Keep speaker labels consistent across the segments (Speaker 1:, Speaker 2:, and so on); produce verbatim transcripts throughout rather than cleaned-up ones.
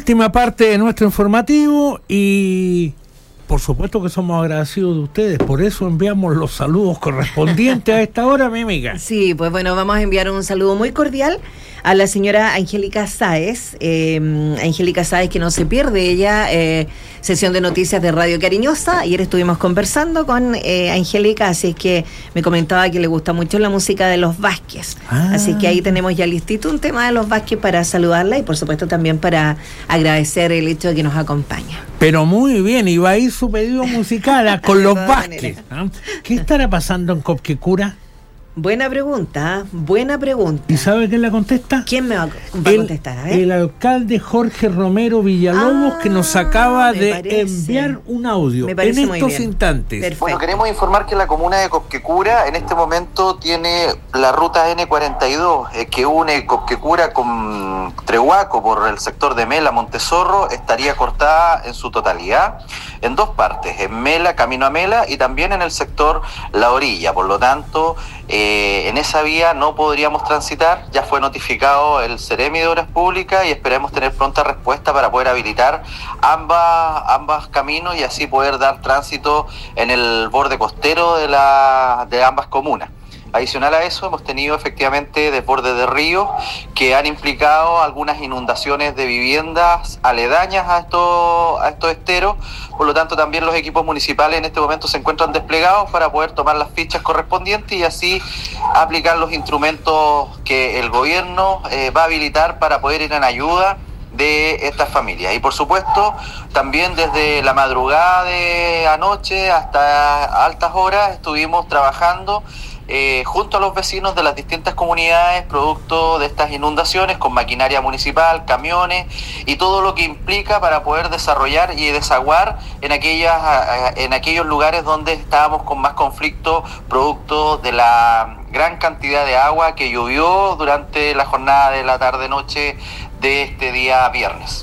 Speaker 1: Última parte de nuestro informativo y por supuesto que somos agradecidos de ustedes, por eso enviamos los saludos correspondientes a esta hora, mi amiga.
Speaker 2: Sí, pues bueno, vamos a enviar un saludo muy cordial a la señora Angélica Sáez, eh, Angélica Sáez que no se pierde ella, eh, sesión de noticias de Radio Cariñosa. Ayer estuvimos conversando con eh, Angélica, así es que me comentaba que le gusta mucho la música de los Vázquez, ah. así que ahí tenemos ya listito un tema de los Vázquez para saludarla y por supuesto también para agradecer el hecho de que nos acompaña.
Speaker 1: Pero muy bien, y va a ir su pedido musical con los Vázquez. ¿No? ¿Qué estará pasando en Copquecura?
Speaker 2: Buena pregunta, buena pregunta.
Speaker 1: ¿Y sabe quién la contesta?
Speaker 2: ¿Quién me va, va
Speaker 1: el,
Speaker 2: a contestar? A ver.
Speaker 1: El alcalde Jorge Romero Villalobos, ah, que nos acaba de
Speaker 2: parece.
Speaker 1: enviar un audio en estos instantes.
Speaker 3: Perfecto. Bueno, queremos informar que la comuna de Copquecura en este momento tiene la ruta ene cuarenta y dos, eh, que une Copquecura con Trehuaco por el sector de Mela, Montezorro, estaría cortada en su totalidad en dos partes, en Mela, camino a Mela, y también en el sector La Orilla. Por lo tanto, eh, en esa vía no podríamos transitar. Ya fue notificado el Ceremi de Obras Públicas y esperemos tener pronta respuesta para poder habilitar ambas, ambas caminos y así poder dar tránsito en el borde costero de, la, de ambas comunas. Adicional a eso, hemos tenido efectivamente desbordes de ríos que han implicado algunas inundaciones de viviendas aledañas a estos, a estos esteros. Por lo tanto, también los equipos municipales en este momento se encuentran desplegados para poder tomar las fichas correspondientes y así aplicar los instrumentos que el gobierno eh, va a habilitar para poder ir en ayuda de estas familias. Y por supuesto, también desde la madrugada de anoche hasta altas horas estuvimos trabajando Eh, junto a los vecinos de las distintas comunidades producto de estas inundaciones con maquinaria municipal, camiones y todo lo que implica para poder desarrollar y desaguar en aquellas en aquellos lugares donde estábamos con más conflicto producto de la gran cantidad de agua que llovió durante la jornada de la tarde-noche de este día viernes.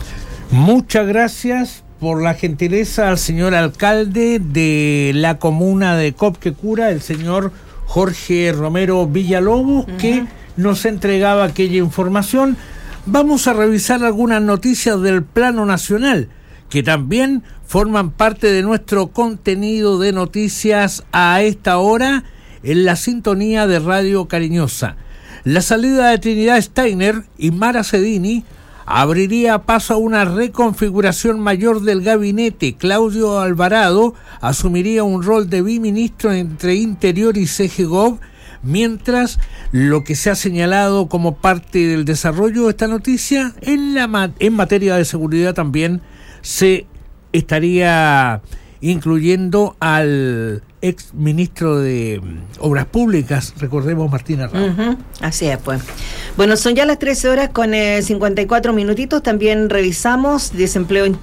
Speaker 1: Muchas gracias por la gentileza al señor alcalde de la comuna de Copquecura, el señor Jorge Romero Villalobos, uh-huh. que nos entregaba aquella información. Vamos a revisar algunas noticias del plano nacional, que también forman parte de nuestro contenido de noticias a esta hora en la sintonía de Radio Cariñosa. La salida de Trinidad Steiner y Mara Cedini abriría paso a una reconfiguración mayor del gabinete. Claudio Alvarado asumiría un rol de biministro entre Interior y C G Gov, mientras lo que se ha señalado como parte del desarrollo de esta noticia, en, la, en materia de seguridad también se estaría incluyendo al ex ministro de Obras Públicas, recordemos, Martín Arrao.
Speaker 2: Uh-huh. Así es, pues. Bueno, son ya las trece horas con eh, cincuenta y cuatro minutitos. También revisamos desempleo en